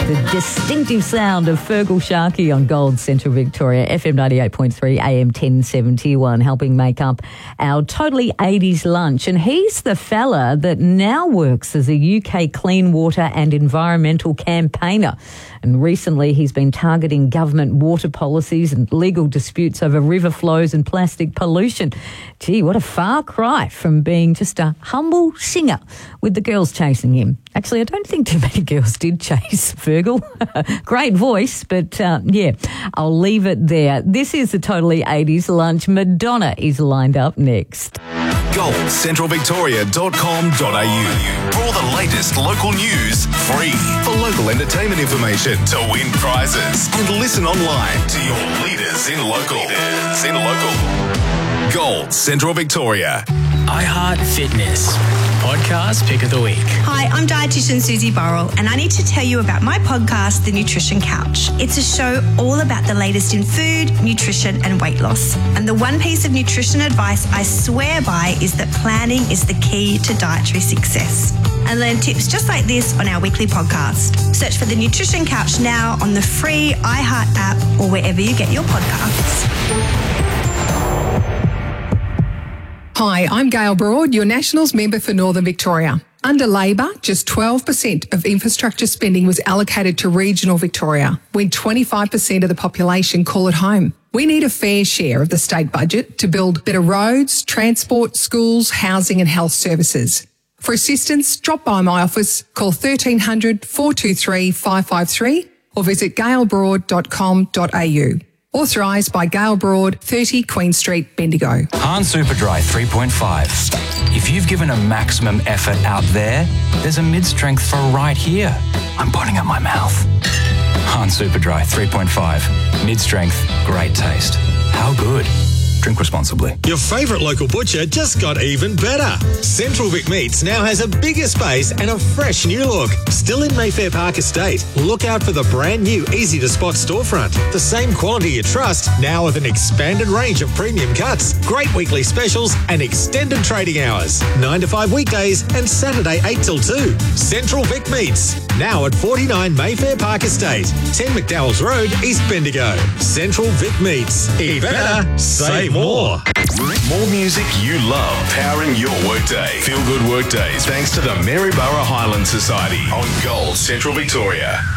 The distinctive sound of Fergal Sharkey on Gold Central Victoria, FM 98.3, AM 1071, helping make up our Totally 80s lunch. And he's the fella that now works as a UK clean water and environmental campaigner. And recently he's been targeting government water policies and legal disputes over river flows and plastic pollution. Gee, what a far cry from being just a humble singer with the girls chasing him. Actually, I don't think too many girls did chase Fergal. Great voice, but yeah, I'll leave it there. This is the Totally 80s lunch. Madonna is lined up next. GoldCentralVictoria.com.au. For all the latest local news, free. For local entertainment information, to win prizes, and listen online to your leaders in local. Gold Central Victoria. iHeart Fitness. Podcast Pick of the Week. Hi, I'm dietitian Susie Burrell, and I need to tell you about my podcast, The Nutrition Couch. It's a show all about the latest in food, nutrition, and weight loss. And the one piece of nutrition advice I swear by is that planning is the key to dietary success. And learn tips just like this on our weekly podcast. Search for The Nutrition Couch now on the free iHeart app or wherever you get your podcasts. Hi, I'm Gail Broad, your Nationals member for Northern Victoria. Under Labor, just 12% of infrastructure spending was allocated to regional Victoria, when 25% of the population call it home. We need a fair share of the state budget to build better roads, transport, schools, housing and health services. For assistance, drop by my office, call 1300 423 553 or visit gailbroad.com.au. Authorised by Gail Broad, 30 Queen Street, Bendigo. Hahn Superdry 3.5. If you've given a maximum effort out there, there's a mid-strength for right here. I'm putting at my mouth. Hahn Superdry 3.5. Mid-strength, great taste. How good? Drink responsibly. Your favourite local butcher just got even better. Central Vic Meats now has a bigger space and a fresh new look. Still in Mayfair Park Estate. Look out for the brand new easy-to-spot storefront. The same quality you trust, now with an expanded range of premium cuts, great weekly specials and extended trading hours. 9 to 5 weekdays and Saturday 8 till 2. Central Vic Meats, now at 49 Mayfair Park Estate, 10 McDowell's Road, East Bendigo. Central Vic Meats. Eat better, save more. More music you love, powering your workday. Feel good workdays thanks to the Maryborough Highland Society on Gold Central Victoria.